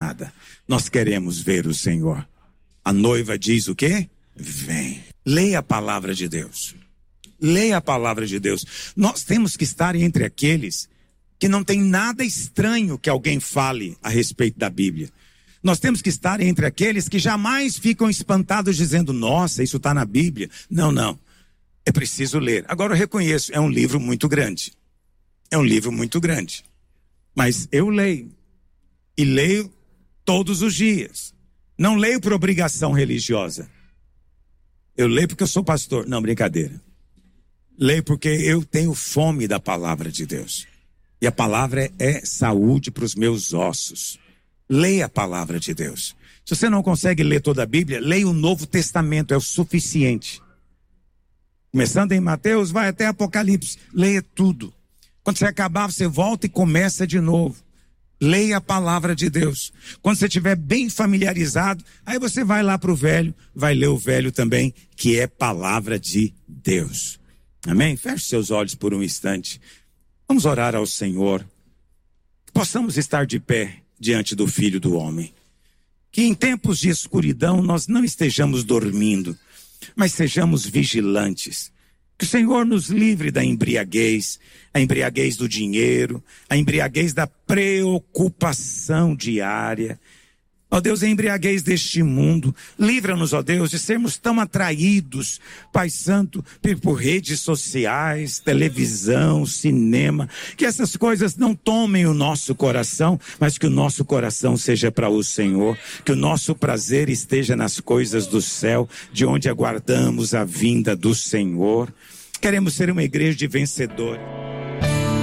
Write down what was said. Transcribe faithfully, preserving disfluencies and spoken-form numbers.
nada. Nós queremos ver o Senhor. A noiva diz o quê? Vem. Leia a palavra de Deus. Leia a palavra de Deus. Nós temos que estar entre aqueles que não tem nada estranho que alguém fale a respeito da Bíblia. Nós temos que estar entre aqueles que jamais ficam espantados dizendo, nossa, isso está na Bíblia. Não, não. É preciso ler. Agora eu reconheço, é um livro muito grande. É um livro muito grande. Mas eu leio. E leio todos os dias. Não leio por obrigação religiosa. Eu leio porque eu sou pastor. Não, brincadeira. Leio porque eu tenho fome da palavra de Deus. E a palavra é saúde para os meus ossos. Leia a palavra de Deus. Se você não consegue ler toda a Bíblia, leia o Novo Testamento, é o suficiente. Começando em Mateus, vai até Apocalipse. Leia tudo. Quando você acabar, você volta e começa de novo. Leia a palavra de Deus. Quando você estiver bem familiarizado, aí você vai lá para o velho, vai ler o velho também, que é palavra de Deus. Amém? Feche seus olhos por um instante. Vamos orar ao Senhor. Que possamos estar de pé diante do Filho do Homem. Que em tempos de escuridão nós não estejamos dormindo, mas sejamos vigilantes. Que o Senhor nos livre da embriaguez, a embriaguez do dinheiro, a embriaguez da preocupação diária. Ó Deus, a embriaguez deste mundo. Livra-nos, ó Deus, de sermos tão atraídos, Pai Santo, por redes sociais, televisão, cinema. Que essas coisas não tomem o nosso coração, mas que o nosso coração seja para o Senhor. Que o nosso prazer esteja nas coisas do céu, de onde aguardamos a vinda do Senhor. Queremos ser uma igreja de vencedores.